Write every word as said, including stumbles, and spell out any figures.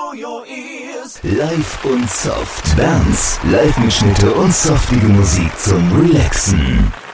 Live und Soft. Bands, Live-Mitschnitte und softige Musik zum Relaxen.